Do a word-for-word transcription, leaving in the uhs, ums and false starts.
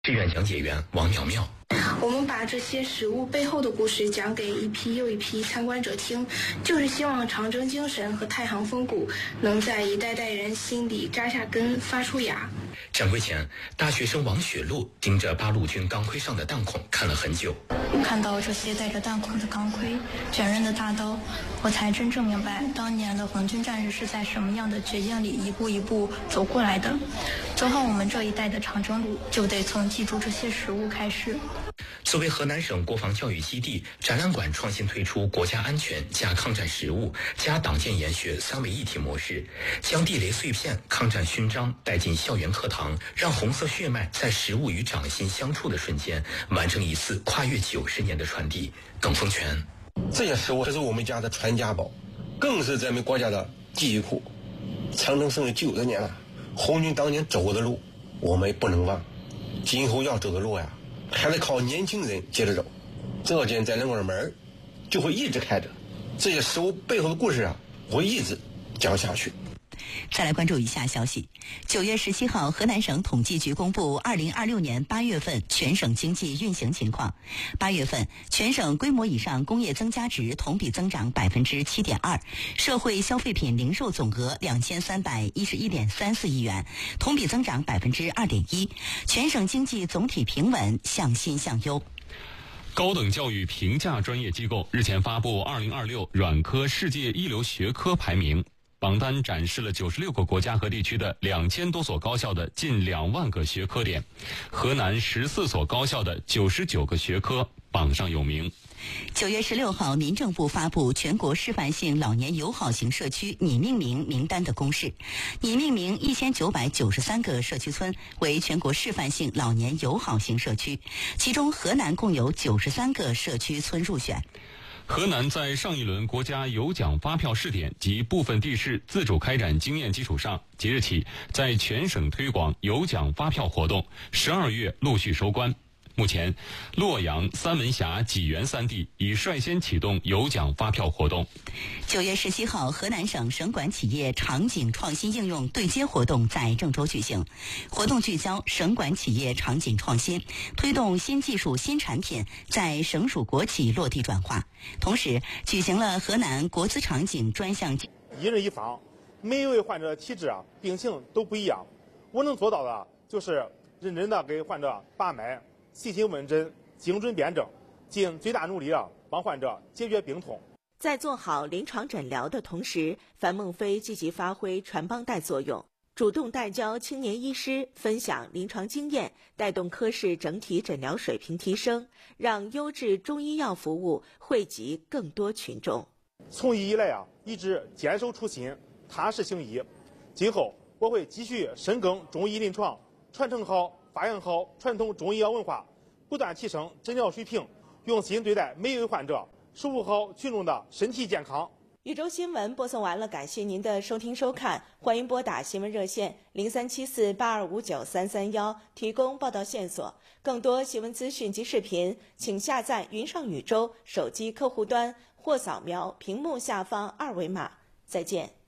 志愿讲解员王苗苗。 我们把这些食物背后的故事讲给一批又一批参观者听，就是希望长征精神和太行风骨能在一代代人心里扎下根，发出芽。 展柜前，大学生王雪露盯着八路军钢盔上的弹孔看了很久。 看到这些带着弹孔的钢盔、卷刃的大刀，我才真正明白当年的红军战士是在什么样的绝境里一步一步走过来的。走好我们这一代的长征路，就得从记住这些食物开始。 作为河南省国防教育基地，展览馆创新推出国家安全加抗战实务加党建研学三位一体模式，将地雷碎片、抗战勋章带进校园课堂，让红色血脉在食物与掌心相处的瞬间，完成一次跨越九十年的传递。耿凤全， 这些食物这是我们家的传家宝，更是咱们国家的记忆库。长征胜利九十年了，红军当年走过的路，我们不能忘。今后要走的路呀，还得靠年轻人接着走，这间展览馆的门就会一直开着，这些食物背后的故事啊，会一直讲下去。 再来关注一下消息。九月十七号，河南省统计局公布二零二六年八月份全省经济运行情况。八月份，全省规模以上工业增加值同比增长百分之七点二，社会消费品零售总额两千三百一十一点三四亿元，同比增长百分之二点一。全省经济总体平稳，向新向优。 高等教育评价专业机构日前发布二零二六软科世界一流学科排名。榜单展示了九十六个国家和地区的两千多所高校的近两万个学科点，河南十四所高校的九十九个学科榜上有名。 九月十六号，民政部发布全国示范性老年友好型社区拟命名名单的公示，拟命名一千九百九十三个社区村为全国示范性老年友好型社区，其中河南共有九十三个社区村入选。 河南在上一轮国家有奖发票试点及部分地市自主开展经验基础上，即日起在全省推广有奖发票活动，十二月陆续收官。目前，洛阳、三门峡、济源三地已率先启动有奖发票活动。 九月十七号，河南省省管企业场景创新应用对接活动在郑州举行。活动聚焦省管企业场景创新，推动新技术新产品在省属国企落地转化。同时，举行了河南国资场景专项。 一人一房，每一位患者的体质啊、病情都不一样。我能做到的就是认真的给患者把脉。细心问诊，精准辨证，尽最大努力啊，帮患者解决病痛。 在做好临床诊疗的同时，樊梦飞积极发挥传帮带作用，主动带教青年医师，分享临床经验，带动科室整体诊疗水平提升，让优质中医药服务惠及更多群众。 从医以来啊，一直坚守初心，踏实行医。今后我会继续深耕中医临床，传承好、发扬好传统中医药文化，不断提升诊疗水平，用心对待每一位患者，守护好群众的身体健康。 禹州新闻播送完了，感谢您的收听收看，欢迎拨打新闻热线零三七四八二五九三三幺提供报道线索。更多新闻资讯及视频，请下载云上禹州手机客户端或扫描屏幕下方二维码。再见。